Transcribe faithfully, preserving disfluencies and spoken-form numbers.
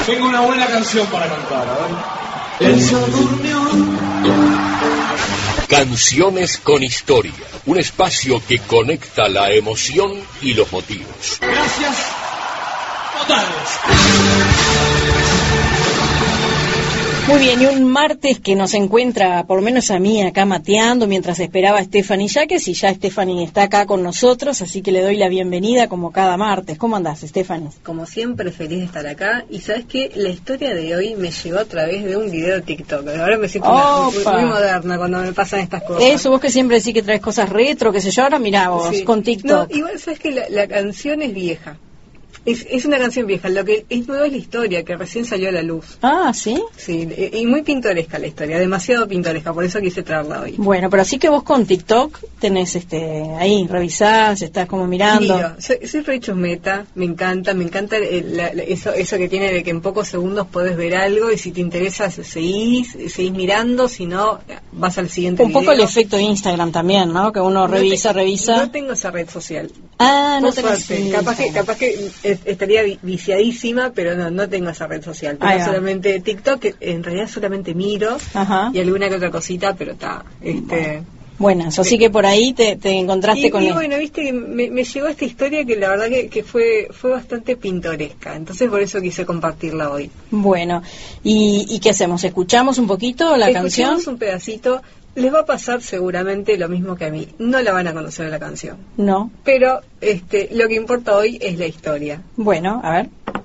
Tengo una buena canción para cantar, a ver. Él se durmió. Canciones con historia, un espacio que conecta la emoción y los motivos. Gracias totales. Muy bien, y un martes que nos encuentra, por lo menos a mí, acá mateando, mientras esperaba a Stephanie Yaques, y ya Stephanie está acá con nosotros, así que le doy la bienvenida como cada martes. ¿Cómo andás, Stephanie? Como siempre, feliz de estar acá, y ¿sabes qué? La historia de hoy me llegó a través de un video de TikTok. Ahora me siento una, muy, muy moderna cuando me pasan estas cosas. Eso, vos que siempre decís que traes cosas retro, qué sé yo, ahora mirá vos, sí, con TikTok. No, igual, ¿sabes qué? La, la canción es vieja. Es, es una canción vieja, lo que es nuevo es la historia, que recién salió a la luz. Ah, ¿sí? Sí, y muy pintoresca la historia, demasiado pintoresca, por eso quise traerla hoy. Bueno, pero así que vos con TikTok tenés este ahí, revisás, estás como mirando. Miro, soy, soy re chusmeta, me encanta, me encanta el, la, la, eso eso que tiene de que en pocos segundos podés ver algo y si te interesa seguís, seguís mirando, si no, vas al siguiente Un video. poco el efecto de Instagram también, ¿no? Que uno revisa, no te, revisa. No tengo esa red social. Ah, no tengo capaz que Capaz que estaría viciadísima, pero no no tengo esa red social. Tengo solamente TikTok, que en realidad solamente miro. Ajá. Y alguna que otra cosita, pero está. este Buenas, así que por ahí te, te encontraste y, con y él. bueno, viste, me, me llegó esta historia que la verdad que, que fue fue bastante pintoresca, entonces por eso quise compartirla hoy. Bueno, ¿y, y qué hacemos? ¿Escuchamos un poquito la Escuchamos canción? Escuchamos un pedacito. Les va a pasar seguramente lo mismo que a mí. No la van a conocer la canción. No. Pero este lo que importa hoy es la historia. Bueno, a ver.